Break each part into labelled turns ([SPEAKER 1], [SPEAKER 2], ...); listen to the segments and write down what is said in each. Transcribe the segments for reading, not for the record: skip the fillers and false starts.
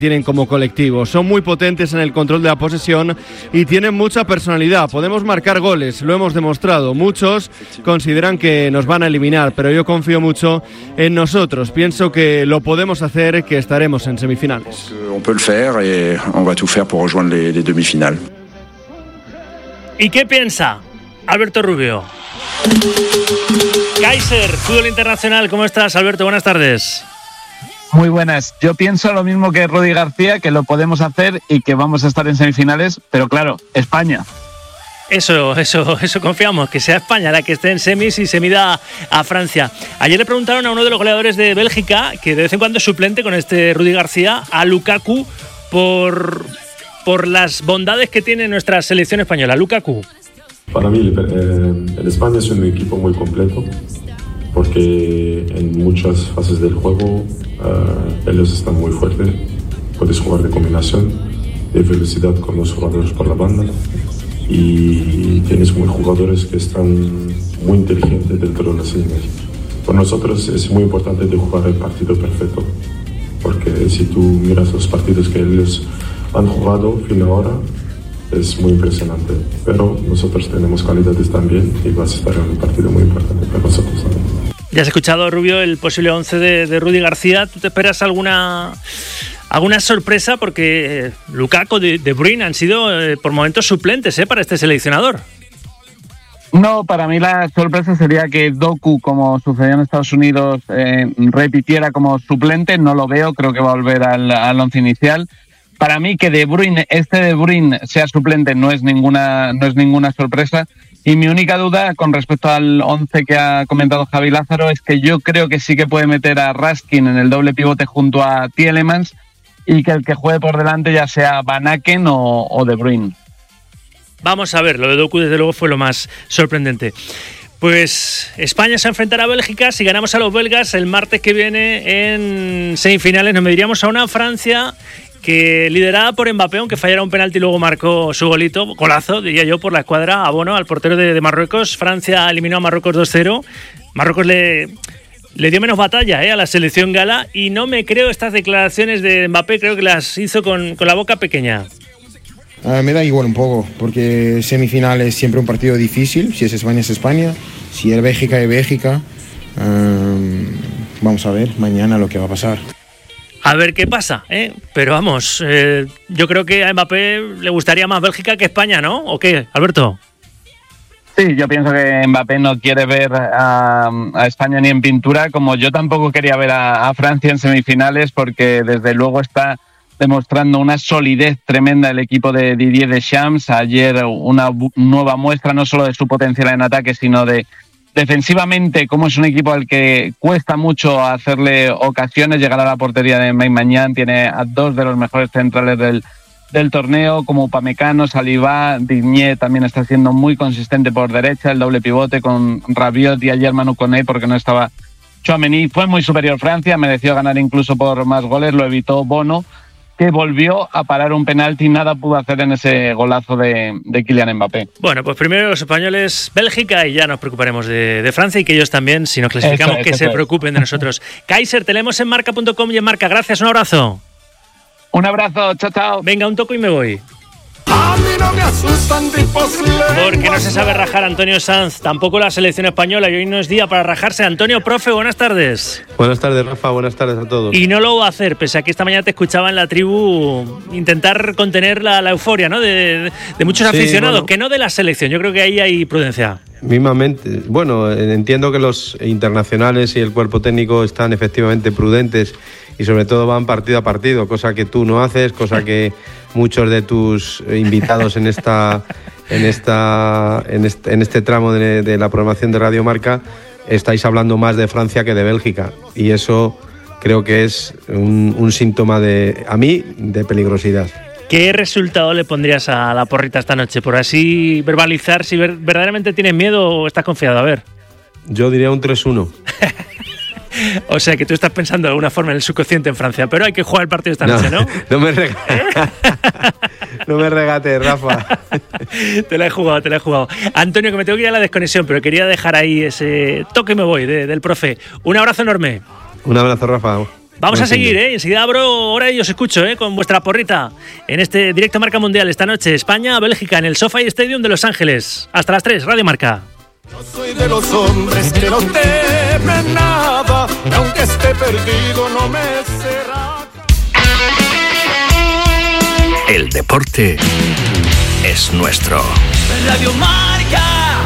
[SPEAKER 1] tienen como colectivo. Son muy potentes en el control de la posesión y tienen mucha personalidad. Podemos marcar goles, lo hemos demostrado. Muchos consideran que nos van a eliminar, pero yo confío mucho en nosotros. Pienso que lo podemos hacer, que estaremos en semifinales.
[SPEAKER 2] On peut le faire et on va tout faire pour rejoindre les demi-finales.
[SPEAKER 3] ¿Y qué piensa Alberto Rubio? Kaiser, Fútbol Internacional, ¿cómo estás, Alberto? Buenas tardes.
[SPEAKER 4] Muy buenas. Yo pienso lo mismo que Rudy García, que lo podemos hacer y que vamos a estar en semifinales, pero claro, España.
[SPEAKER 3] Eso confiamos, que sea España la que esté en semis y se mida a Francia. Ayer le preguntaron a uno de los goleadores de Bélgica, que de vez en cuando es suplente con este Rudy García, a Lukaku, por las bondades que tiene nuestra selección española. Lukaku.
[SPEAKER 5] Para mí, el España es un equipo muy completo, porque en muchas fases del juego ellos están muy fuertes. Puedes jugar de combinación, de velocidad con los jugadores por la banda, y tienes muy jugadores que están muy inteligentes dentro de las líneas. Por nosotros es muy importante de jugar el partido perfecto, porque si tú miras los partidos que ellos han jugado fin ahora, es muy impresionante, pero nosotros tenemos calidades también y va a estar en un partido muy importante para nosotros también.
[SPEAKER 3] Ya has escuchado, Rubio, el posible 11 de Rudy García. ¿Tú te esperas alguna sorpresa? Porque Lukaku, De Bruyne han sido por momentos suplentes para este seleccionador.
[SPEAKER 4] No, para mí la sorpresa sería que Doku, como sucedió en Estados Unidos, repitiera como suplente. No lo veo, creo que va a volver al once inicial. Para mí que De Bruyne sea suplente no es ninguna sorpresa. Y mi única duda con respecto al 11 que ha comentado Javi Lázaro es que yo creo que sí que puede meter a Raskin en el doble pivote junto a Tielemans, y que el que juegue por delante ya sea Van Aken o De Bruyne.
[SPEAKER 3] Vamos a ver, lo de Doku desde luego fue lo más sorprendente. Pues España se enfrentará a Bélgica. Si ganamos a los belgas el martes que viene en semifinales, nos mediríamos a una Francia que, liderada por Mbappé, aunque fallara un penalti y luego marcó su golazo, diría yo, por la escuadra, a Bono, al portero de Marruecos. Francia eliminó a Marruecos 2-0. Marruecos le dio menos batalla a la selección gala, y no me creo estas declaraciones de Mbappé, creo que las hizo con la boca pequeña.
[SPEAKER 6] Me da igual un poco, porque semifinal es siempre un partido difícil. Si es España, es España. Si es Bélgica, es Bélgica. Vamos a ver mañana lo que va a pasar.
[SPEAKER 3] A ver qué pasa, Pero vamos, yo creo que a Mbappé le gustaría más Bélgica que España, ¿no? ¿O qué, Alberto?
[SPEAKER 4] Sí, yo pienso que Mbappé no quiere ver a España ni en pintura, como yo tampoco quería ver a Francia en semifinales, porque desde luego está demostrando una solidez tremenda el equipo de Didier Deschamps. Ayer una nueva muestra no solo de su potencial en ataque, sino de defensivamente, como es un equipo al que cuesta mucho hacerle ocasiones, llegar a la portería de Mike Maignan. Tiene a dos de los mejores centrales del torneo, como Upamecano, Saliba. Digne también está siendo muy consistente por derecha, el doble pivote con Rabiot, y ayer Manu Koné, porque no estaba Tchouaméni. Fue muy superior Francia, mereció ganar incluso por más goles, lo evitó Bono, que volvió a parar un penalti, nada pudo hacer en ese golazo de Kylian Mbappé.
[SPEAKER 3] Bueno, pues primero los españoles, Bélgica, y ya nos preocuparemos de Francia, y que ellos también, si nos clasificamos, que se preocupen de nosotros. Kaiser, te leemos en marca.com y en Marca. Gracias, un abrazo.
[SPEAKER 4] Un abrazo, chao, chao.
[SPEAKER 3] Venga, un toco y me voy. Porque no se sabe rajar Antonio Sanz, tampoco la selección española, y hoy no es día para rajarse. Antonio, profe, buenas tardes.
[SPEAKER 7] Buenas tardes, Rafa, buenas tardes a todos.
[SPEAKER 3] Y no lo va a hacer, pese a que esta mañana te escuchaba en la tribu intentar contener la euforia, ¿no? de muchos aficionados, bueno, que no de la selección. Yo creo que ahí hay prudencia.
[SPEAKER 7] Mismamente. Bueno, entiendo que los internacionales y el cuerpo técnico están efectivamente prudentes y sobre todo van partido a partido, cosa que tú no haces, cosa que muchos de tus invitados en este tramo de la programación de Radio Marca estáis hablando más de Francia que de Bélgica, y eso creo que es un síntoma a mí de peligrosidad.
[SPEAKER 3] ¿Qué resultado le pondrías a la porrita esta noche? Por así verbalizar si verdaderamente tienes miedo o estás confiado. A ver.
[SPEAKER 7] Yo diría un 3-1.
[SPEAKER 3] O sea, que tú estás pensando de alguna forma en el subconsciente en Francia, pero hay que jugar el partido esta noche, ¿no?
[SPEAKER 7] No me regates, Rafa.
[SPEAKER 3] Te la he jugado. Antonio, que me tengo que ir a la desconexión, pero quería dejar ahí ese toque y me voy del profe. Un abrazo enorme.
[SPEAKER 7] Un abrazo, Rafa.
[SPEAKER 3] Vamos a seguir, enseguida abro ahora y os escucho, con vuestra porrita en este directo Marca Mundial esta noche. España-Bélgica en el SoFi Stadium de Los Ángeles. Hasta las 3, Radio Marca.
[SPEAKER 8] Yo soy de los hombres que no temen nada, y aunque esté perdido no me será.
[SPEAKER 9] El deporte es nuestro.
[SPEAKER 8] Radio Marca.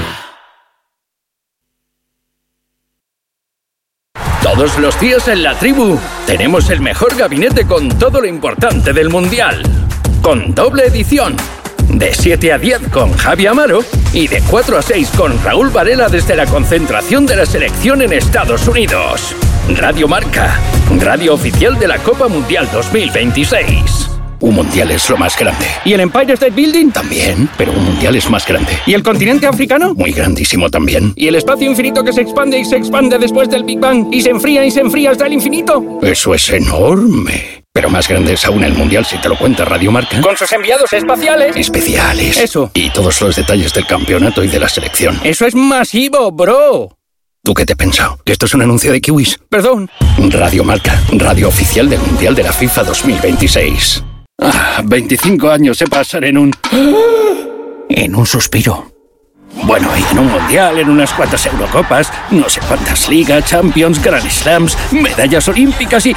[SPEAKER 9] Todos los días en La Tribu tenemos el mejor gabinete con todo lo importante del Mundial. Con doble edición. De 7 a 10 con Javi Amaro y de 4 a 6 con Raúl Varela desde la concentración de la selección en Estados Unidos. Radio Marca, radio oficial de la Copa Mundial 2026. Un mundial es lo más grande.
[SPEAKER 10] ¿Y el Empire State Building?
[SPEAKER 9] También, pero un mundial es más grande.
[SPEAKER 10] ¿Y el continente africano?
[SPEAKER 9] Muy grandísimo también.
[SPEAKER 10] ¿Y el espacio infinito que se expande y se expande después del Big Bang y se enfría hasta el infinito?
[SPEAKER 9] Eso es enorme. Pero más grande es aún el mundial si te lo cuenta Radio Marca.
[SPEAKER 10] Con sus enviados espaciales.
[SPEAKER 9] Especiales.
[SPEAKER 10] Eso.
[SPEAKER 9] Y todos los detalles del campeonato y de la selección.
[SPEAKER 10] Eso es masivo, bro.
[SPEAKER 9] ¿Tú qué te has pensado? ¿Que esto es un anuncio de kiwis?
[SPEAKER 10] Perdón.
[SPEAKER 9] Radio Marca, radio oficial del Mundial de la FIFA 2026. 25 años se pasan en un suspiro. Bueno, y en un mundial, en unas cuantas Eurocopas, no sé cuántas ligas, Champions, Grand Slams, medallas olímpicas y...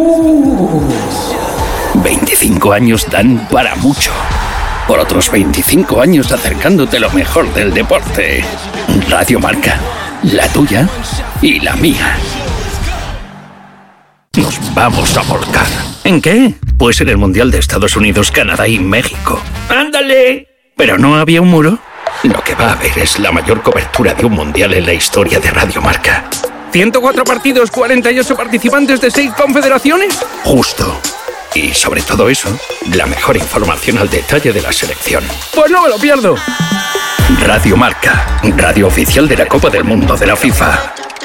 [SPEAKER 9] 25 años dan para mucho. Por otros 25 años acercándote lo mejor del deporte. Radio Marca, la tuya y la mía. Nos vamos a volcar.
[SPEAKER 10] ¿En qué?
[SPEAKER 9] Pues en el Mundial de Estados Unidos, Canadá y México.
[SPEAKER 10] ¡Ándale!
[SPEAKER 9] ¿Pero no había un muro? Lo que va a haber es la mayor cobertura de un mundial en la historia de Radio Marca.
[SPEAKER 10] 104 partidos, 48 participantes de 6 confederaciones.
[SPEAKER 9] Justo. Y sobre todo eso, la mejor información al detalle de la selección.
[SPEAKER 10] Pues no me lo pierdo.
[SPEAKER 9] Radio Marca, radio oficial de la Copa del Mundo de la FIFA.